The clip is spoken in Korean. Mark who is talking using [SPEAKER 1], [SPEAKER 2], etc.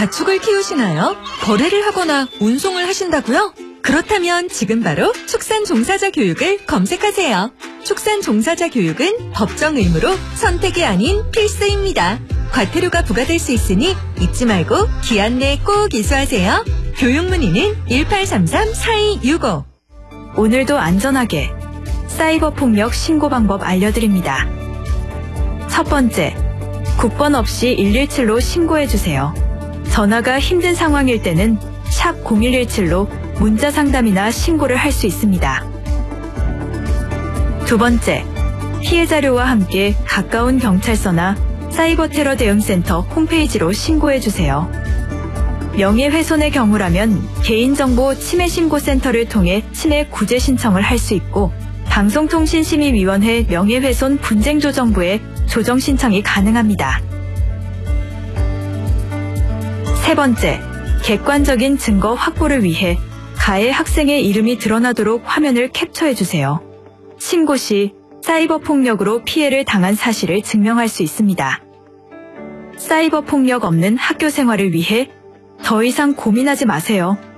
[SPEAKER 1] 가축을 키우시나요? 거래를 하거나 운송을 하신다고요? 그렇다면 지금 바로 축산종사자 교육을 검색하세요. 축산종사자 교육은 법정 의무로 선택이 아닌 필수입니다. 과태료가 부과될 수 있으니 잊지 말고 기한 내에 꼭 이수하세요. 교육 문의는 1833-4265.
[SPEAKER 2] 오늘도 안전하게 사이버 폭력 신고 방법 알려드립니다. 첫 번째, 국번 없이 117로 신고해주세요. 전화가 힘든 상황일 때는 샵 0117로 문자 상담이나 신고를 할 수 있습니다. 두 번째, 피해 자료와 함께 가까운 경찰서나 사이버 테러 대응센터 홈페이지로 신고해주세요. 명예훼손의 경우라면 개인정보 침해신고센터를 통해 침해 구제 신청을 할 수 있고 방송통신심의위원회 명예훼손 분쟁조정부에 조정 신청이 가능합니다. 세 번째, 객관적인 증거 확보를 위해 가해 학생의 이름이 드러나도록 화면을 캡처해주세요. 신고 시 사이버 폭력으로 피해를 당한 사실을 증명할 수 있습니다. 사이버 폭력 없는 학교 생활을 위해 더 이상 고민하지 마세요.